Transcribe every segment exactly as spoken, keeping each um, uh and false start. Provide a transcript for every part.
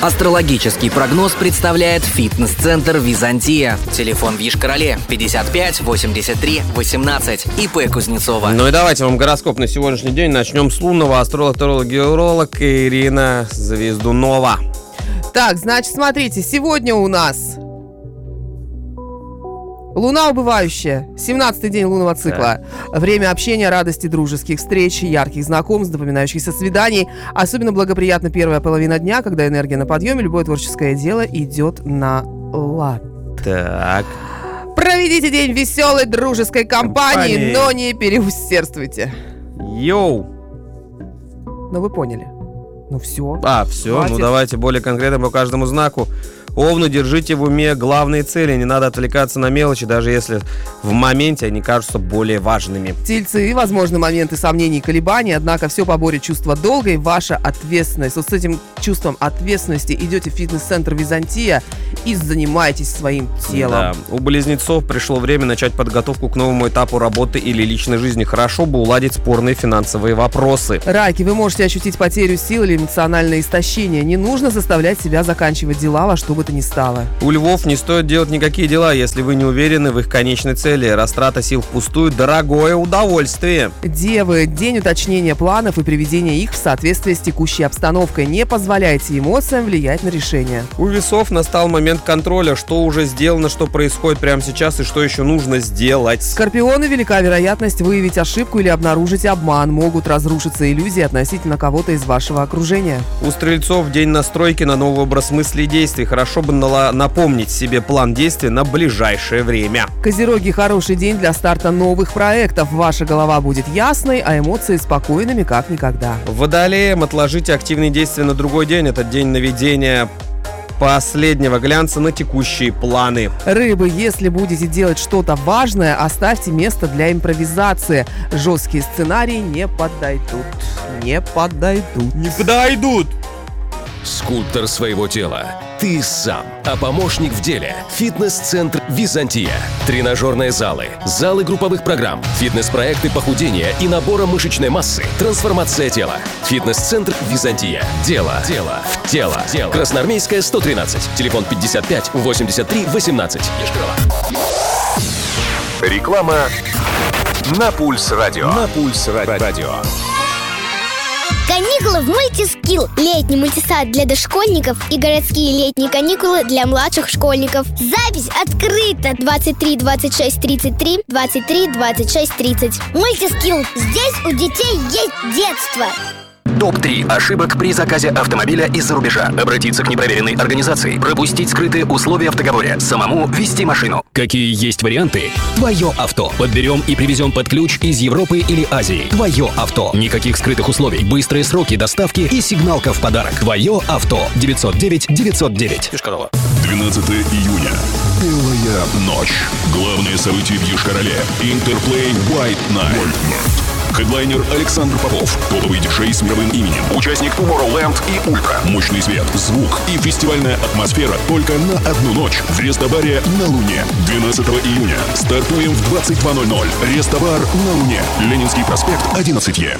Астрологический прогноз представляет фитнес-центр «Византия». Телефон в Йошкар-Оле пятьдесят пять восемьдесят три восемнадцать. ИП Кузнецова. Ну и давайте вам гороскоп на сегодняшний день. Начнем с лунного. Астролог, таролог, геолог Ирина Звездунова. Так, значит, смотрите, сегодня у нас Луна убывающая, семнадцатый день лунного цикла. Да. Время общения, радости, дружеских встреч, ярких знакомств, запоминающихся свиданий. Особенно благоприятна первая половина дня, когда энергия на подъеме, любое творческое дело идет на лад. Так. Проведите день в веселой дружеской компании, Компания. но не переусердствуйте. Йоу. Ну вы поняли. Ну все. А, все, Хватит. Ну давайте более конкретно по каждому знаку. Овны, держите в уме главные цели, не надо отвлекаться на мелочи, даже если в моменте они кажутся более важными. Тельцы, возможны моменты сомнений и колебаний, однако все поборет чувство долга и ваша ответственность. Вот с этим чувством ответственности идете в фитнес-центр «Византия» и занимаетесь своим телом. Да. У близнецов пришло время начать подготовку к новому этапу работы или личной жизни. Хорошо бы уладить спорные финансовые вопросы. Раки, вы можете ощутить потерю сил или эмоциональное истощение. Не нужно заставлять себя заканчивать дела во что бы то ни стало. У львов не стоит делать никакие дела, если вы не уверены в их конечной цели. Растрата сил впустую – дорогое удовольствие. Девы, день уточнения планов и приведения их в соответствие с текущей обстановкой. Не позволяйте эмоциям влиять на решение. У весов настал момент контроля, что уже сделано, что происходит прямо сейчас и что еще нужно сделать. Скорпионы, велика вероятность выявить ошибку или обнаружить обман. Могут разрушиться иллюзии относительно кого-то из вашего окружения. У стрельцов день настройки на новый образ мыслей и действий. Хорошо бы напомнить себе план действий на ближайшее время. Козероги, хороший день для старта новых проектов. Ваша голова будет ясной, а эмоции спокойными, как никогда. Водолеям отложите активные действия на другой день. Это день наведения последнего глянца на текущие планы. Рыбы, если будете делать что-то важное, оставьте место для импровизации. Жесткие сценарии не подойдут. Не подойдут. Не подойдут! Скульптор своего тела. Ты сам. А помощник в деле. Фитнес-центр «Византия». Тренажерные залы, залы групповых программ, фитнес-проекты похудения и набора мышечной массы. Трансформация тела. Фитнес-центр «Византия». Дело. Дело. В тело. Тело. Красноармейская, сто тринадцать. Телефон пятьдесят пять восемьдесят три восемнадцать. Йошкар-Ола. Реклама на Пульс Радио. На Пульс Радио. Каникулы в Мультискилл. Летний мультисад для дошкольников и городские летние каникулы для младших школьников. Запись открыта. двадцать три двадцать шесть тридцать три, двадцать три двадцать шесть тридцать. Мультискилл. Здесь у детей есть детство. топ три ошибок при заказе автомобиля из-за рубежа. Обратиться к непроверенной организации. Пропустить скрытые условия в договоре. Самому вести машину. Какие есть варианты? Твое авто. Подберем и привезем под ключ из Европы или Азии. Твое авто. Никаких скрытых условий. Быстрые сроки доставки и сигналка в подарок. Твое авто. девятьсот девять девятьсот девять. Йошкар-Ола. двенадцатого июня. Белая ночь. Главное событие в Йошкар-Оле. Интерплей White Night. Хедлайнер Александр Попов, топовый диджей с мировым именем, участник Tomorrowland и Ультра. Мощный свет, звук и фестивальная атмосфера только на одну ночь в Рестобаре на Луне. двенадцатого июня. Стартуем в двадцать два ноль ноль. Рестобар на Луне. Ленинский проспект, одиннадцать Е.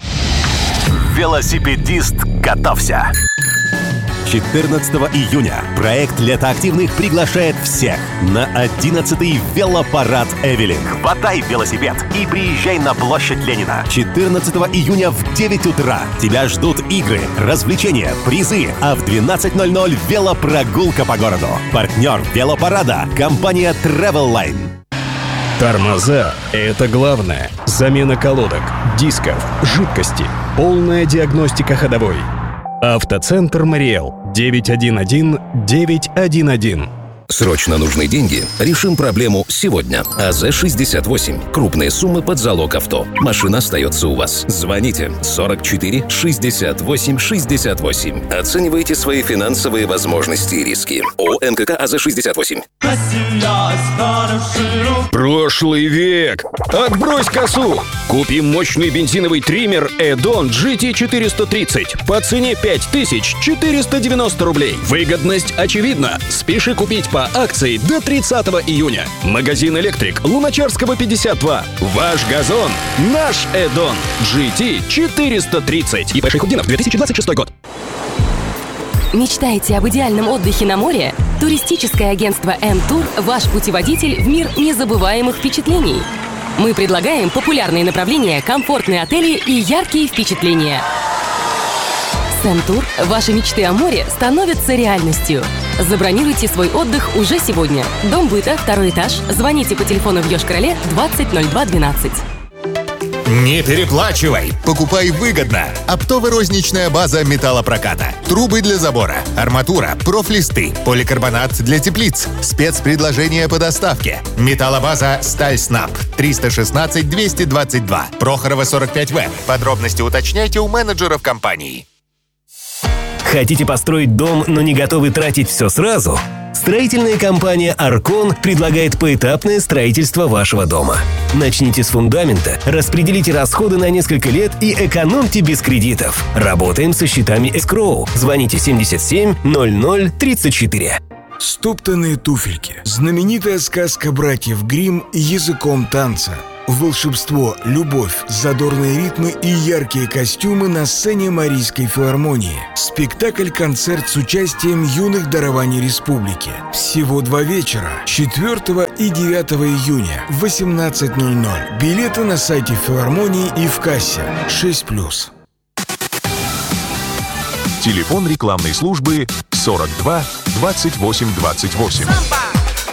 Велосипедист, готовься! четырнадцатого июня проект «Летоактивных» приглашает всех на одиннадцатый велопарад «Эвелинг». Хватай велосипед и приезжай на площадь Ленина. четырнадцатого июня в девять утра тебя ждут игры, развлечения, призы, а в двенадцать ноль ноль велопрогулка по городу. Партнер велопарада – компания Travelline. Тормоза – это главное. Замена колодок, дисков, жидкости. Полная диагностика ходовой. Автоцентр «Мариэл». девять один один девять один один. Срочно нужны деньги? Решим проблему сегодня. АЗ шестьдесят восемь. Крупные суммы под залог авто. Машина остается у вас. Звоните сорок четыре шестьдесят восемь шестьдесят восемь. Оценивайте свои финансовые возможности и риски. ООО МКК АЗ шестьдесят восемь. Прошлый век. Отбрось косу. Купи мощный бензиновый триммер Эдон джи ти четыреста тридцать по цене пять тысяч четыреста девяносто рублей. Выгодность очевидна. Спеши купить по акции до тридцатого июня. Магазин «Электрик», Луначарского, пятьдесят два. Ваш газон, наш Эдон джи ти четыреста тридцать. ИП Шейхутдинов, две тысячи двадцать шестой год. Мечтаете об идеальном отдыхе на море? Туристическое агентство М-Тур – ваш путеводитель в мир незабываемых впечатлений. Мы предлагаем популярные направления, комфортные отели и яркие впечатления. С М-Тур ваши мечты о море становятся реальностью. Забронируйте свой отдых уже сегодня. Дом быта, второй этаж. Звоните по телефону в Йошкар-Оле двадцать ноль два двенадцать. Не переплачивай! Покупай выгодно! Оптово-розничная база металлопроката. Трубы для забора, арматура, профлисты, поликарбонат для теплиц. Спецпредложения по доставке. Металлобаза «Сталь Снаб». триста шестнадцать двести двадцать два. Прохорова, сорок пять вэ. Подробности уточняйте у менеджеров компании. Хотите построить дом, но не готовы тратить все сразу? Строительная компания «Аркон» предлагает поэтапное строительство вашего дома. Начните с фундамента, распределите расходы на несколько лет и экономьте без кредитов. Работаем со счетами эскроу. Звоните семьдесят семь ноль ноль тридцать четыре. Стоптанные туфельки. Знаменитая сказка братьев Гримм языком танца. Волшебство, любовь, задорные ритмы и яркие костюмы на сцене Марийской филармонии. Спектакль-концерт с участием юных дарований республики. Всего два вечера. четвёртого и девятого июня в восемнадцать ноль ноль. Билеты на сайте филармонии и в кассе. шесть плюс. Телефон рекламной службы сорок два двадцать восемь двадцать восемь.